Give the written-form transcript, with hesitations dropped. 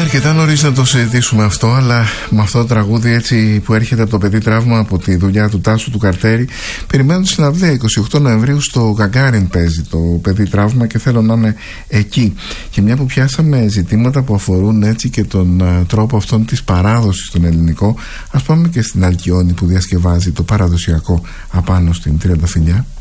αρκετά νωρίς να το συζητήσουμε αυτό, αλλά με αυτό το τραγούδι έτσι που έρχεται από το παιδί τραύμα, από τη δουλειά του Τάσου του Καρτέρη, περιμένω τη συναυλία 28 Νοεμβρίου στο Γκαγκάριν παίζει το παιδί τραύμα και θέλω να είναι εκεί. Και μια που πιάσαμε ζητήματα που αφορούν έτσι και τον τρόπο αυτόν της παράδοσης στον ελληνικό, ας πάμε και στην Αλκιόνη που διασκευάζει το παραδοσιακό απάνω στην Τριανταφυλιά.